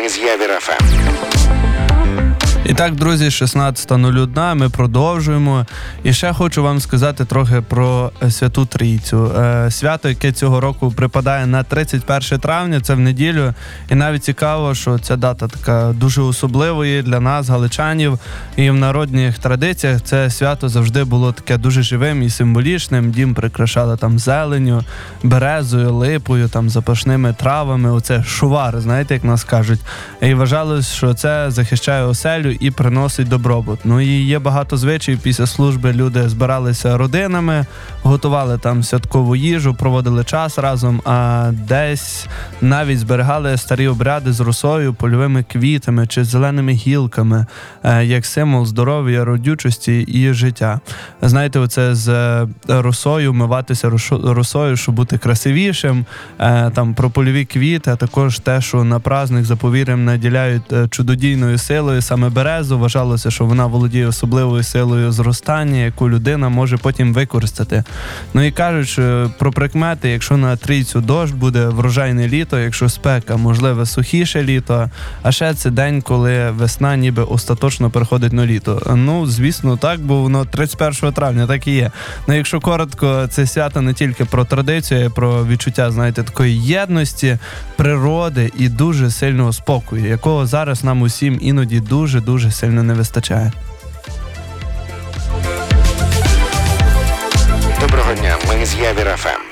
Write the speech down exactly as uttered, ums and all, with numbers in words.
Ми з Явір еф ем. І так, друзі, шістнадцята нуль одна, ми продовжуємо. І ще хочу вам сказати трохи про Святу Трійцю. Свято, яке цього року припадає на тридцять перше травня, це в неділю. І навіть цікаво, що ця дата така дуже особливою для нас, галичанів. І в народних традиціях це свято завжди було таке дуже живим і символічним. Дім прикрашали там зеленню, березою, липою, там запашними травами. Оце шувар, знаєте, як нас кажуть. І вважалось, що це захищає оселю і приносить добробут. Ну і є багато звичаїв. Після служби люди збиралися родинами, готували там святкову їжу, проводили час разом, а десь навіть зберігали старі обряди з росою, польовими квітами чи зеленими гілками, як символ здоров'я, родючості і життя. Знаєте, оце з росою, вмиватися росою, щоб бути красивішим, там про польові квіти, а також те, що на праздник за повір'ям наділяють чудодійною силою саме березу. Вважалося, що вона володіє особливою силою зростання, яку людина може потім використати. Ну і кажуть, що про прикмети, якщо на трійцю дощ, буде врожайне літо, якщо спека, можливе сухіше літо, а ще це день, коли весна ніби остаточно переходить на літо. Ну, звісно, так, бо воно тридцять першого травня, так і є. Ну, якщо коротко, це свято не тільки про традицію, а й про відчуття, знаєте, такої єдності, природи і дуже сильного спокою, якого зараз нам усім іноді дуже-дуже сильно не вистачає. Доброго дня, ми з Явір еф ем.